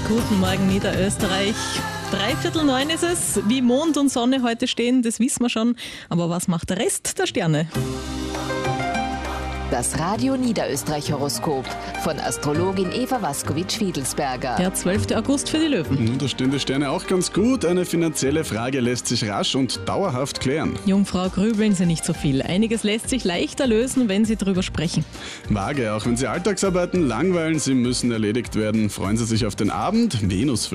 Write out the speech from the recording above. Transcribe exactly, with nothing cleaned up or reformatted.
Guten Morgen Niederösterreich. Dreiviertel neun ist es. Wie Mond und Sonne heute stehen, das wissen wir schon. Aber was macht der Rest der Sterne? Das Radio Niederösterreich Horoskop von Astrologin Eva Waskowitsch-Fiedelsberger. Der zwölfte August für die Löwen. Da stehen die Sterne auch ganz gut. Eine finanzielle Frage lässt sich rasch und dauerhaft klären. Jungfrau, grübeln Sie nicht so viel. Einiges lässt sich leichter lösen, wenn Sie drüber sprechen. Waage, auch wenn Sie Alltagsarbeiten langweilen, sie müssen erledigt werden. Freuen Sie sich auf den Abend. Venus